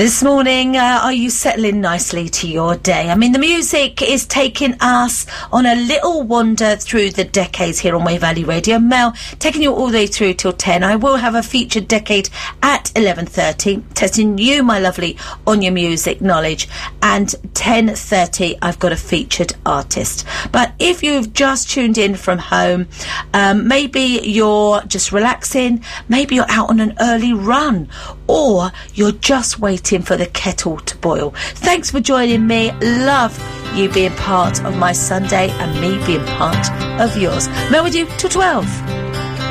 This morning, are you settling nicely to your day? I mean, the music is taking us on a little wander through the decades here on Wave Valley Radio. Mel, taking you all the way through till 10. I will have a featured decade at 11:30, testing you, my lovely, on your music knowledge. And 10:30, I've got a featured artist. But if you've just tuned in from home, maybe you're just relaxing, maybe you're out on an early run, or you're just waiting for the kettle to boil. Thanks for joining me. Love you being part of my Sunday and me being part of yours. Mel with you till 12.